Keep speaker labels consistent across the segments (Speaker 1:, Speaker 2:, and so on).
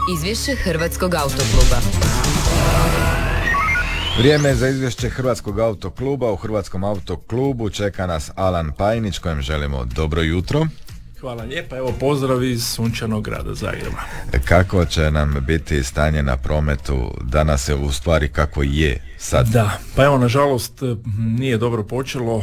Speaker 1: Izvješće Hrvatskog autokluba.
Speaker 2: Vrijeme je za izvješće Hrvatskog autokluba. U Hrvatskom autoklubu čeka nas Alan Pajnić, kojem želimo dobro jutro.
Speaker 3: Hvala lijepa, evo pozdrav iz sunčanog grada Zagreba.
Speaker 2: Kako će nam biti stanje na prometu danas, je u stvari kako je sad?
Speaker 3: Da, pa evo nažalost nije dobro počelo.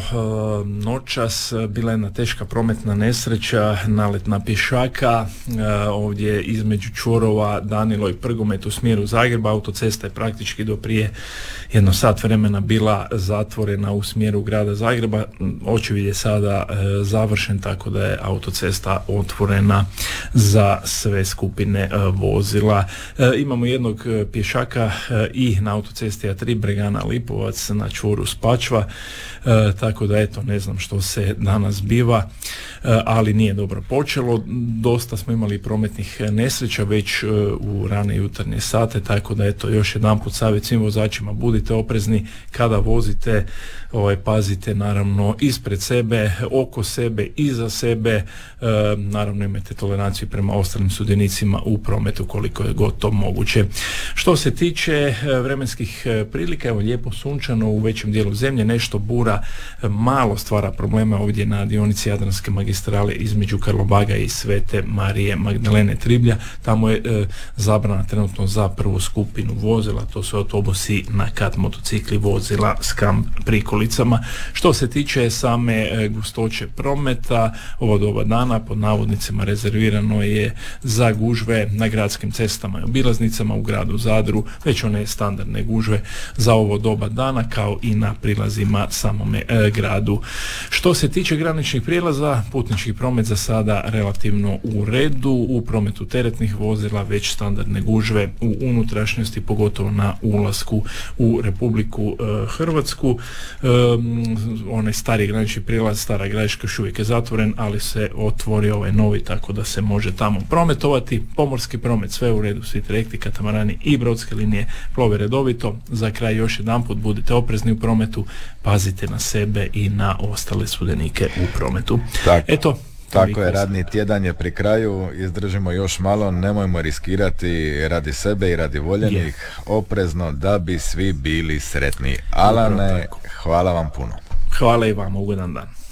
Speaker 3: Noćas bila je jedna teška prometna nesreća, nalet na pješaka ovdje između čvorova Danilo i Prgomet u smjeru Zagreba. Autocesta je praktički do prije jedno sat vremena bila zatvorena u smjeru grada Zagreba. Očevid je sada završen, tako da je autocesta otvorena za sve skupine vozila. Imamo jednog pješaka i na autocesti A3 Bregana Lipovac na čvoru Spačva, tako da eto, ne znam što se danas biva, ali nije dobro počelo. Dosta smo imali prometnih nesreća već u rane jutarnje sate, tako da eto, još jedanput savjet svim vozačima, budite oprezni kada vozite, pazite naravno ispred sebe, oko sebe, iza sebe, naravno imajte toleranciju prema ostalim sudionicima u prometu koliko je god to moguće. Što se tiče vremenskih prilika, evo lijepo sunčano u većem dijelu zemlje, nešto bura malo stvara problema ovdje na dionici Jadranske magistrale između Karlobaga i Svete Marije Magdalene Triblja. Tamo je zabrana trenutno za prvu skupinu vozila, to su autobusi na kat, motocikli, vozila s kamp prikolicama. Što se tiče same gustoće prometa, ovo doba dana pod navodnicima rezervirano je za gužve na gradskim cestama i obilaznicama u gradu Zadru, već one standardne gužve za ovo doba dana, kao i na prilazima samome gradu. Što se tiče graničnih prijelaza, putnički promet za sada relativno u redu, u prometu teretnih vozila već standardne gužve u unutrašnjosti, pogotovo na ulasku u Republiku Hrvatsku. Onaj stari granični prijelaz, Stara Gradiška, još uvijek je zatvoren, ali se otvorio ovaj novi, tako da se može tamo prometovati. Pomorski promet sve u redu, svi trajekti, katamarani i brodske linije plove redovito. Za kraj još jedanput, budite oprezni u prometu, pazite na sebe i na ostale sudionike u prometu.
Speaker 2: Tako je, radni tjedan je pri kraju, izdržimo još malo, nemojmo riskirati radi sebe i radi voljenih, oprezno da bi svi bili sretni. Alane, hvala vam puno.
Speaker 3: Hvala i vama, ugodan dan.